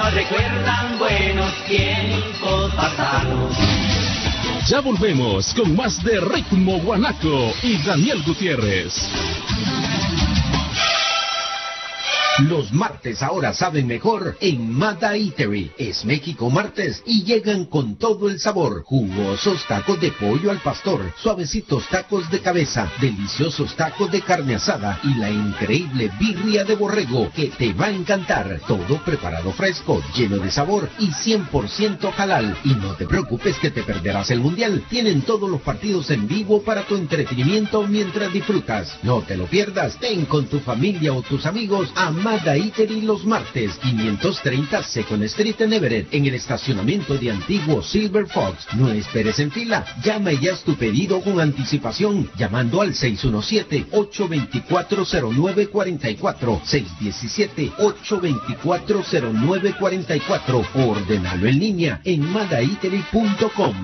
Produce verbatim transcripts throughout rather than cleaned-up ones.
nos recuerdan buenos tiempos pasados. Ya volvemos con más de Ritmo Guanaco y Daniel Gutiérrez. Los martes ahora saben mejor en Mata Eatery. Es México martes y llegan con todo el sabor. Jugosos tacos de pollo al pastor, suavecitos tacos de cabeza, deliciosos tacos de carne asada y la increíble birria de borrego que te va a encantar. Todo preparado fresco, lleno de sabor y cien por ciento halal. Y no te preocupes que te perderás el mundial. Tienen todos los partidos en vivo para tu entretenimiento mientras disfrutas. No te lo pierdas. Ven con tu familia o tus amigos a Mata Eatery los martes, quinientos treinta Second Street en Everett, en el estacionamiento de antiguo Silver Fox. No esperes en fila, llama y haz tu pedido con anticipación, llamando al seis uno siete, ocho dos cuatro, cero nueve cuatro cuatro, seis uno siete, ocho dos cuatro, cero nueve cuatro cuatro, o ordenalo en línea en mata eatery punto com.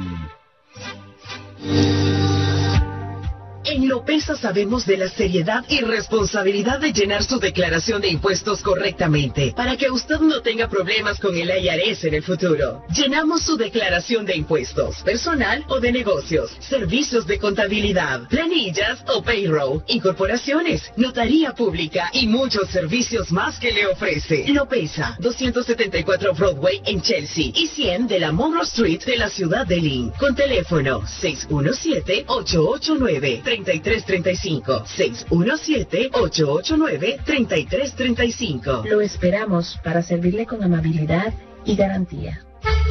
En Lopesa sabemos de la seriedad y responsabilidad de llenar su declaración de impuestos correctamente, para que usted no tenga problemas con el I R S en el futuro. Llenamos su declaración de impuestos, personal o de negocios, servicios de contabilidad, planillas o payroll, incorporaciones, notaría pública y muchos servicios más que le ofrece. Lopesa, doscientos setenta y cuatro Broadway en Chelsea y cien de la Monroe Street de la ciudad de Lynn, con teléfono seis uno siete, ocho ocho nueve, tres tres tres cinco, seis uno siete, ocho ocho nueve, tres tres tres cinco. Lo esperamos para servirle con amabilidad y garantía.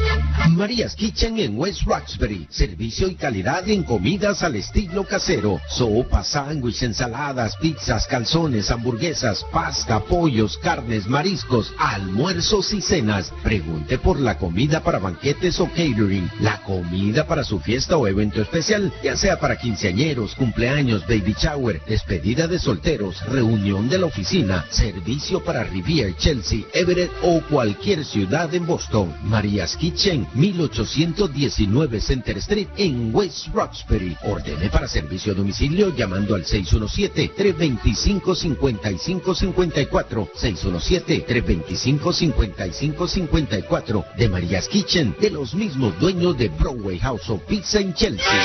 María's Kitchen en West Roxbury. Servicio y calidad en comidas al estilo casero. Sopas, sándwiches, ensaladas, pizzas, calzones, hamburguesas, pasta, pollos, carnes, mariscos, almuerzos y cenas. Pregunte por la comida para banquetes o catering. La comida para su fiesta o evento especial, ya sea para quinceañeros, cumpleaños, baby shower, despedida de solteros, reunión de la oficina, servicio para Riviera, Chelsea, Everett o cualquier ciudad en Boston. María's Kitchen, mil ochocientos diecinueve Center Street en West Roxbury. Ordene para servicio a domicilio llamando al seis uno siete, tres dos cinco, cinco cinco cinco cuatro, seis uno siete, tres dos cinco, cinco cinco cinco cuatro. De María's Kitchen, de los mismos dueños de Broadway House of Pizza en Chelsea.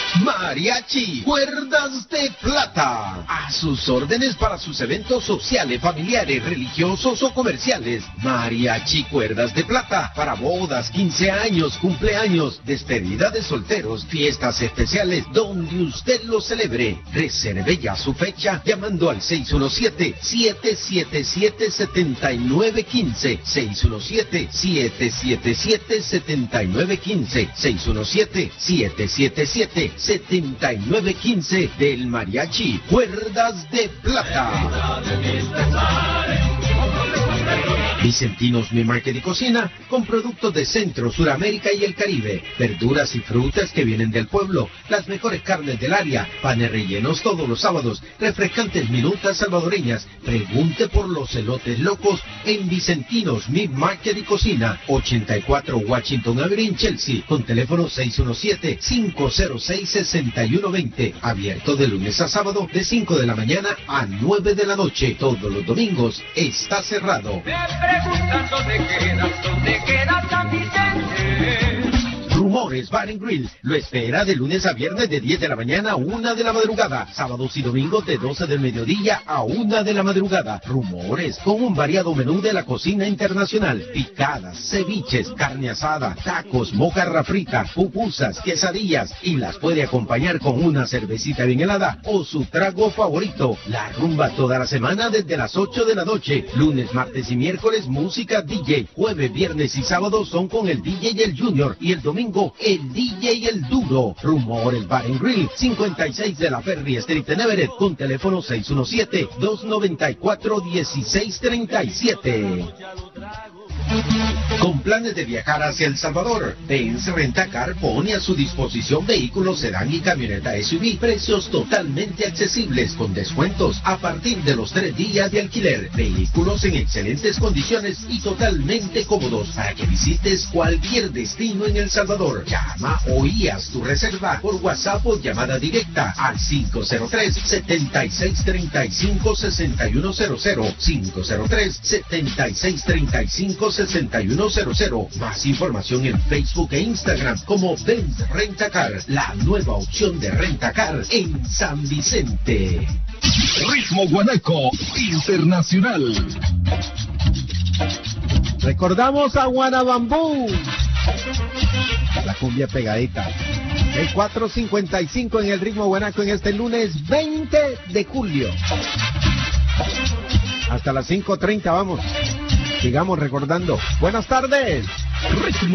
Mariachi, cuerdas de plata. A sus órdenes para sus eventos sociales, familiares, religiosos o comerciales. Mariachi, cuerdas de plata para bodas, quince años, cumpleaños, despedida de solteros, fiestas especiales, donde usted lo celebre. Reserve ya su fecha llamando al seis uno siete, siete siete siete, siete nueve uno cinco, seis uno siete, siete siete siete, siete nueve uno cinco, seis uno siete, siete siete siete, siete nueve uno cinco del Mariachi Cuerdas de Plata. Vicentinos Mi Market y Cocina, con productos de Centro, Suramérica y el Caribe, verduras y frutas que vienen del pueblo, las mejores carnes del área, panes rellenos todos los sábados, refrescantes minutas salvadoreñas. Pregunte por los elotes locos en Vicentinos Mi Market y Cocina, ochenta y cuatro Washington Avenue en Chelsea, con teléfono seis uno siete, cinco cero seis, seis uno dos cero, abierto de lunes a sábado de cinco de la mañana a nueve de la noche. Todos los domingos está cerrado. Preguntan dónde queda, dónde queda San Vicente. Rumores Bar and Grill lo espera de lunes a viernes de diez de la mañana a una de la madrugada, sábados y domingos de doce del mediodía a una de la madrugada. Rumores, con un variado menú de la cocina internacional, picadas, ceviches, carne asada, tacos, mojarra frita, pupusas, quesadillas, y las puede acompañar con una cervecita bien helada o su trago favorito. La rumba toda la semana desde las ocho de la noche, lunes, martes y miércoles música D J, jueves, viernes y sábados son con el D J y el Junior, y el domingo el D J y el Duro. Rumores Bar and Grill, cincuenta y seis de la Ferry Street en Everett, con teléfono seis uno siete, dos nueve cuatro, uno seis tres siete. Con planes de viajar hacia El Salvador, Benz Rentacar pone a su disposición vehículos sedán y camioneta S U V, precios totalmente accesibles con descuentos a partir de los tres días de alquiler, vehículos en excelentes condiciones y totalmente cómodos para que visites cualquier destino en El Salvador. Llama hoy y haz tu reserva por WhatsApp o llamada directa al cinco cero tres, siete seis tres cinco, seis uno cero cero, cinco cero tres, siete seis tres cinco, seis sesenta y uno cero cero. Más información en Facebook e Instagram como Benz Rentacar, la nueva opción de rentacar en San Vicente. Ritmo Guanaco Internacional. Recordamos a Guanabambú. La cumbia pegadita. El cuatro cincuenta y cinco en el Ritmo Guanaco en este lunes veinte de julio. Hasta las cinco treinta vamos. Sigamos recordando. Buenas tardes. Ritmo